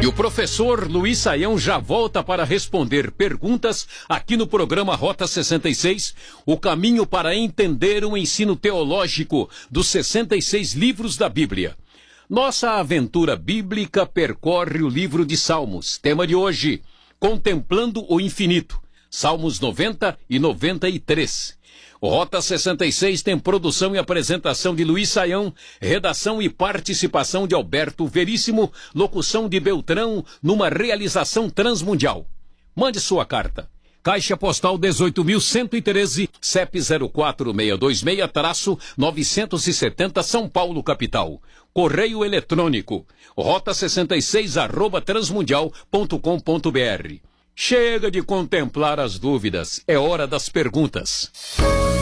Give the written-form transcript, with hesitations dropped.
E o professor Luiz Saião já volta para responder perguntas aqui no programa Rota 66, o caminho para entender o ensino teológico dos 66 livros da Bíblia. Nossa aventura bíblica percorre o livro de Salmos. Tema de hoje, Contemplando o Infinito. Salmos 90 e 93. O Rota 66 tem produção e apresentação de Luiz Saião, redação e participação de Alberto Veríssimo, locução de Beltrão, numa realização transmundial. Mande sua carta. Caixa Postal 18.113, CEP 04626-970 São Paulo, capital. Correio eletrônico, rota66@transmundial.com.br. Chega de contemplar as dúvidas, é hora das perguntas.